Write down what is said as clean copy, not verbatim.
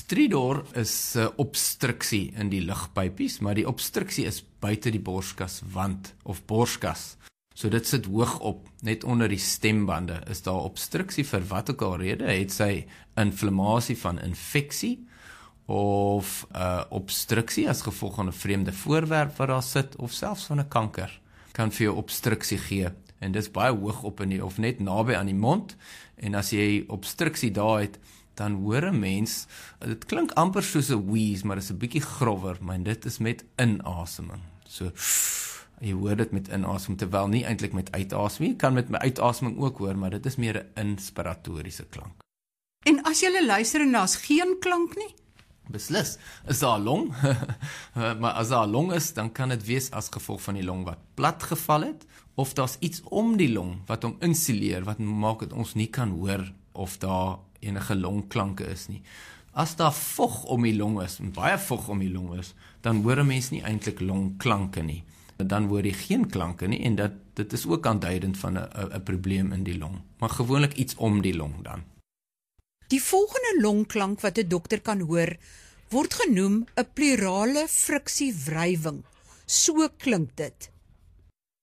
Stridor is 'n obstruksie in die lugpypies, maar die obstruksie is buite die borskaswand of borskas. So dit sit hoog op, net onder die stembande. Is daar obstruksie vir wat ook al rede, het sy inflammasie van infeksie of obstruksie as gevolg van 'n vreemde voorwerp wat daar sit, of selfs van 'n kanker, kan vir jou obstruksie gee. En dit is baie hoog op of net naby aan die mond, en as jy obstruksie daar het, dan hoor 'n mens, dit klink amper soos 'n wheeze, maar dit is 'n bietjie grower, maar dit is met inaseming. So, jy hoor dit met inaseming, terwyl nie eintlik met uitaseming, jy kan met my uitaseming ook hoor, maar dit is meer 'n inspiratoriese klank. En as jy luister en daar's geen klank nie? Beslis, is daar 'n long, maar as daar 'n long is, dan kan dit wees as gevolg van die long wat plat geval het, of daar's iets om die long wat hom insuleer, wat maak dat ons nie kan hoor of daar enige longklanke is nie. As daar vog om die long is, en baie vog om die long is, dan hoor 'n mens nie eintlik longklanke nie. Dan hoor jy geen klanke nie, en dit is ook aanduidend van 'n probleem in die long, maar gewoonlik iets om die long dan. Die volgende longklank wat 'n dokter kan hoor, word genoem 'n pleurale friksiewrywing. So klink dit.